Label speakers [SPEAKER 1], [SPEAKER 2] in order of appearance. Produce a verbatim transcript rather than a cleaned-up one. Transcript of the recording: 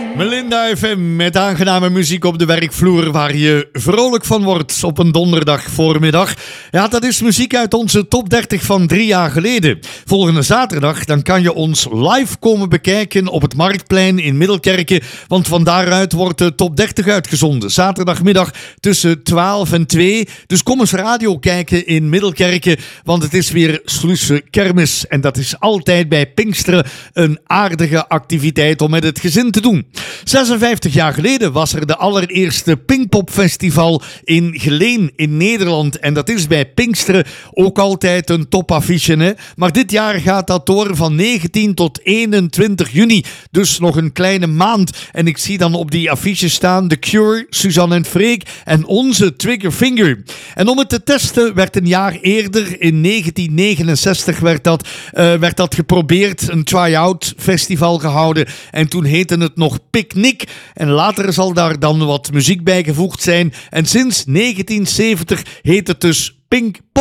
[SPEAKER 1] Melinda F M met aangename muziek op de werkvloer waar je vrolijk van wordt op een donderdag voormiddag. Ja, dat is muziek uit onze top dertig van drie jaar geleden. Volgende zaterdag dan kan je ons live komen bekijken op het Marktplein in Middelkerke, want van daaruit wordt de top dertig uitgezonden. Zaterdagmiddag tussen twaalf en twee. Dus kom eens radio kijken in Middelkerke, want het is weer Slusse Kermis. En dat is altijd bij Pinksteren een aardige activiteit om met het gezin te doen. zesenvijftig jaar geleden was er de allereerste Pinkpopfestival in Geleen in Nederland. En dat is bij Pinksteren ook altijd een topaffiche, hè? Maar dit jaar gaat dat door van negentien tot eenentwintig juni. Dus nog een kleine maand. En ik zie dan op die affiche staan The Cure, Suzanne en Freek en onze Triggerfinger. En om het te testen werd een jaar eerder, in negentien negenenzestig, werd dat, uh, werd dat geprobeerd. Een try-out festival gehouden. En toen heette het nog Picnic. En later zal daar dan wat muziek bijgevoegd zijn. En sinds negentien zeventig heet het dus Pinkpop.